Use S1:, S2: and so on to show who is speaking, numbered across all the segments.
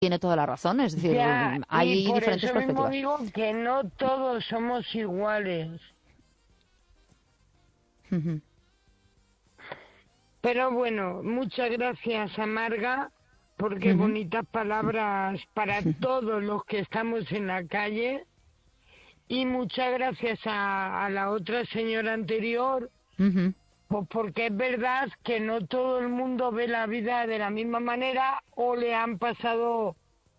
S1: tiene toda la razón, es decir,
S2: Ya, y
S1: hay
S2: por
S1: diferentes
S2: eso mismo
S1: perspectivas.
S2: digo que no todos somos iguales.
S1: Ujú.
S2: Pero bueno, muchas gracias a Marga, porque
S1: Ujú.
S2: bonitas palabras para todos los que estamos en la calle. Y muchas gracias a la otra señora anterior,
S1: Ujú.
S2: pues porque es verdad que no todo el mundo ve la vida de la misma manera o le han pasado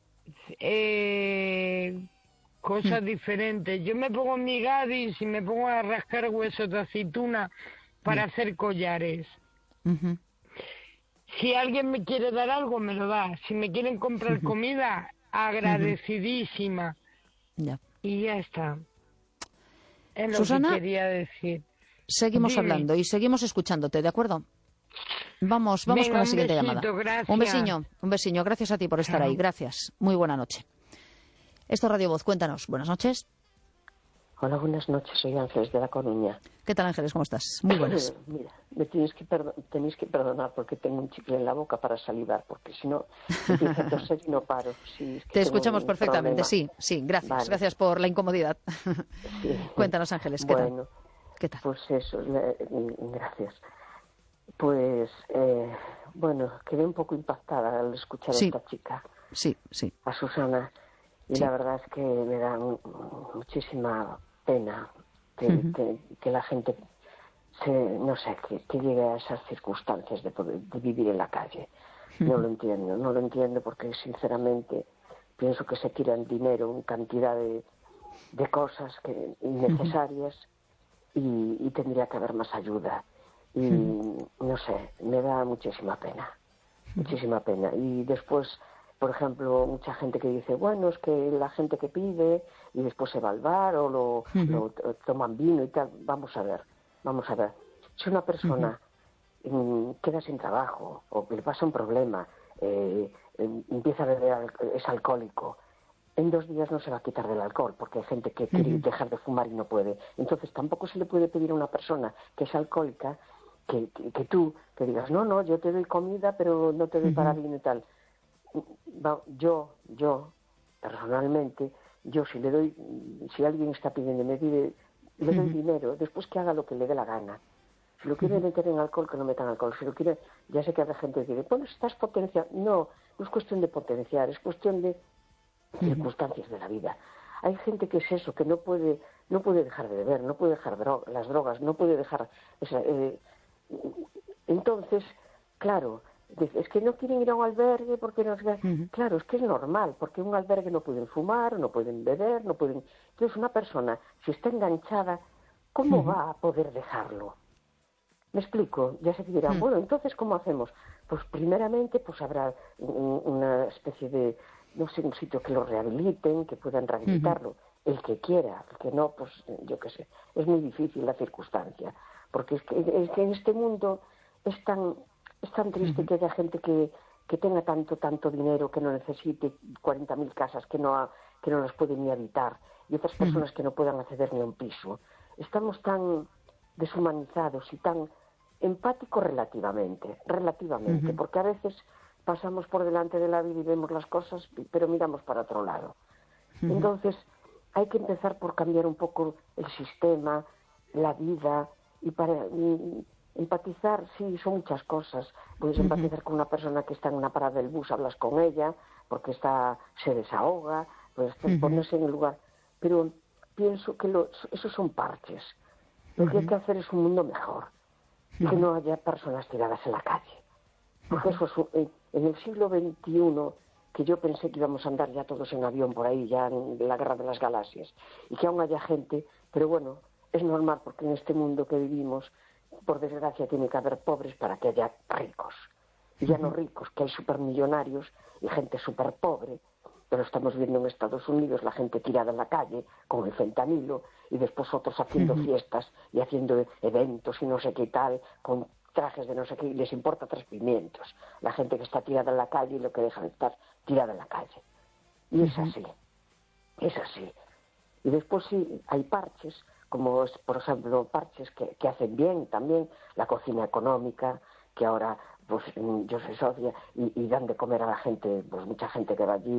S2: eh,
S1: Ujú.
S2: cosas diferentes. Yo me pongo en mi Gadis y me pongo a rascar huesos de aceituna para
S1: Ya.
S2: hacer collares.
S1: Ujú.
S2: Si alguien me quiere dar algo, me lo da. Si me quieren comprar
S1: Ujú.
S2: comida,
S1: Ujú.
S2: agradecidísima.
S1: Ya.
S2: Y ya está. Es lo que
S1: Susana,
S2: quería decir.
S1: seguimos
S2: Dime.
S1: hablando y seguimos escuchándote, ¿de acuerdo? Vamos con
S2: Venga,
S1: la
S2: un
S1: siguiente llamada.
S2: besito, gracias.
S1: Un besiño. Gracias a ti por estar ahí.
S2: Chao.
S1: Gracias. Muy buena noche. Esto es Radio Voz. Cuéntanos. Buenas noches.
S3: Hola, buenas noches. Soy Ángeles de La Coruña.
S1: ¿Qué tal, Ángeles? ¿Cómo estás? Muy buenas.
S3: Mira, me tenéis que perdonar porque tengo un chicle en la boca para salivar, porque si no empiezo a toser y no paro. Sí, es que
S1: Te
S3: tengo
S1: escuchamos
S3: un
S1: perfectamente.
S3: problema.
S1: Sí, sí. Gracias.
S3: Vale,
S1: Gracias por la incomodidad.
S3: sí.
S1: Cuéntanos, Ángeles. ¿Qué tal?
S3: Bueno,
S1: ¿Qué tal?
S3: pues eso, gracias. Pues, bueno, quedé un poco impactada al escuchar a
S1: Sí,
S3: esta chica,
S1: sí, sí,
S3: a Susana, y
S1: sí.
S3: la verdad es que me da muchísima pena
S1: Ujú.
S3: que la gente no sé, que llegue a esas circunstancias de vivir en la calle. No
S1: Ujú.
S3: lo entiendo porque sinceramente pienso que se tiran dinero en cantidad de cosas
S1: Ujú.
S3: innecesarias y tendría que haber más ayuda. Y
S1: Ujú.
S3: no sé, me da muchísima pena. Y después, por ejemplo, mucha gente que dice, bueno, es que la gente que pide y después se va al bar o
S1: Ujú.
S3: toman vino y tal. Vamos a ver. Si una
S1: Ujú.
S3: persona queda sin trabajo o que le pasa un problema, empieza a beber, es alcohólico, en 2 días no se va a quitar del alcohol, porque hay gente que quiere
S1: Ujú.
S3: dejar de fumar y no puede. Entonces tampoco se le puede pedir a una persona que es alcohólica que tú que digas, no, no, yo te doy comida, pero no te doy para
S1: Ujú.
S3: vino y tal. Yo, personalmente, si alguien está pidiendo, le doy
S1: Ujú.
S3: dinero, después que haga lo que le dé la gana. Si lo quiere meter en alcohol, que no metan alcohol. Si lo quiere, ya sé que habrá gente que dice, bueno, estás potenciando. No, no es cuestión de potenciar, es cuestión de
S1: Ujú.
S3: circunstancias de la vida. Hay gente que es eso, que no puede dejar de beber, no puede dejar las drogas, no puede dejar entonces, claro, es que no quieren ir a un albergue porque no sé.
S1: Ujú.
S3: Claro, es que es normal, porque en un albergue no pueden fumar, no pueden beber, no pueden. Entonces, una persona, si está enganchada, ¿cómo
S1: Ujú.
S3: va a poder dejarlo? ¿Me explico? Ya se dirán,
S1: Ujú.
S3: bueno, entonces, ¿cómo hacemos? Pues primeramente, pues habrá una especie de, no sé, un sitio que lo rehabiliten, que puedan
S1: Ujú.
S3: rehabilitarlo. El que quiera, el que no, pues yo qué sé. Es muy difícil la circunstancia, porque es que en este mundo es tan triste
S1: Ujú.
S3: que haya gente que tenga tanto dinero que no necesite 40.000 casas que no las pueden ni habitar y otras
S1: Ujú.
S3: personas que no puedan acceder ni a un piso. Estamos tan deshumanizados y tan empáticos relativamente,
S1: Ujú.
S3: porque a veces pasamos por delante de la vida y vemos las cosas, pero miramos para otro lado.
S1: Ujú.
S3: Entonces, hay que empezar por cambiar un poco el sistema, la vida, y para empatizar, sí, son muchas cosas. Puedes
S1: Ujú.
S3: empatizar con una persona que está en una parada del bus, hablas con ella, porque se desahoga, puedes
S1: Ujú.
S3: ponerse en el lugar. Pero pienso que esos son parches. Lo que hay
S1: Ujú.
S3: que hacer es un mundo mejor, que
S1: Ujú.
S3: no haya personas tiradas en la calle. Porque eso es en el siglo XXI, que yo pensé que íbamos a andar ya todos en avión por ahí, ya en la guerra de las galaxias, y que aún haya gente, pero bueno, es normal porque en este mundo que vivimos, por desgracia, tiene que haber pobres para que haya ricos. Y ya no
S1: Ujú.
S3: ricos, que hay supermillonarios y gente súper pobre, pero estamos viendo en Estados Unidos la gente tirada en la calle con el fentanilo y después otros haciendo
S1: Ujú.
S3: fiestas y haciendo eventos y no sé qué tal, con trajes de no sé qué, y les importa 3 pimientos. La gente que está tirada en la calle y lo que dejan estar tirada en la calle. Y
S1: Ujú.
S3: es así. Y después sí, hay parches, como por ejemplo parches que hacen bien también, la cocina económica, que ahora pues yo soy socia y dan de comer a la gente, pues mucha gente que va allí